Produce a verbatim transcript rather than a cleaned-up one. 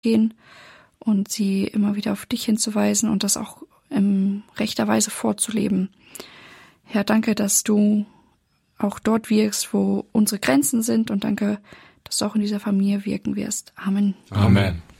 gehen und sie immer wieder auf dich hinzuweisen und das auch in rechter Weise vorzuleben. Herr, danke, dass du auch dort wirkst, wo unsere Grenzen sind und danke, dass du auch in dieser Familie wirken wirst. Amen. Amen.